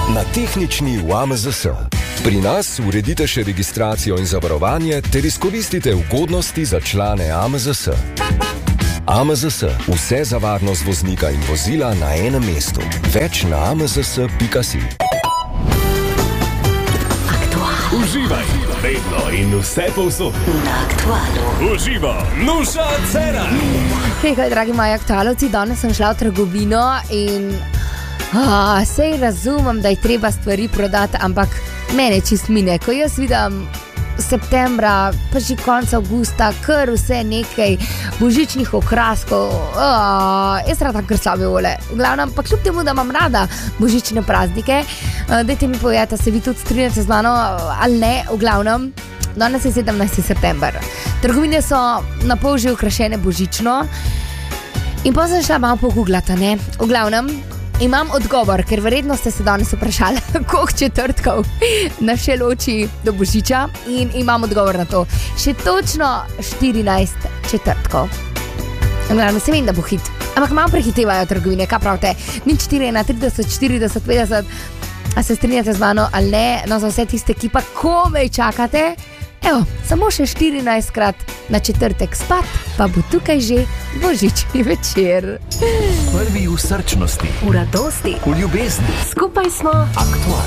Na tehnični v AMZS. Pri nas uredite še registracijo in zavarovanje ter izkoristite ugodnosti za člane AMZS. AMZS. Vse za varnost voznika in vozila na enem mestu. Več na amzs.si. Uživaj, vedno in vse povsod. Na Aktualu. Uživa, Nuša Cerar. Hej, dragi moji aktualovci, danes sem šla v trgovino in sej razumem, da je treba stvari prodati, ampak mene čist mine, ko jaz vidim septembra, pa že konec avgusta, kar vse nekaj božičnih okraskov, jaz rada kar slabe vole. V glavnem, pa kljub temu, da imam rada božične praznike, dajte mi povedati, se vi tudi strinjate z mano ali ne. V glavnem, danes je 17. september. Trgovine so na pol že okrašene božično in pa sem šla malo pogooglati, ne. V glavnem, imam odgovor, ker verjetno ste se danes vprašali, koliko četrtkov nas še loči do božiča, in imam odgovor na to. Še točno 14 četrtkov. Glavno, se vem, da bo hit, ampak malo prehitevajo trgovine, kaj pravite? Nič 4, 30, 40, 50, a se strinjate z mano ali ne? No, za vse tiste, ki pa komaj čakate, evo, samo še 14krat na četrtek spat, pa bo tukaj že božični večer. Prvi v srčnosti, V radosti. v ljubezni. Skupaj smo Aktual.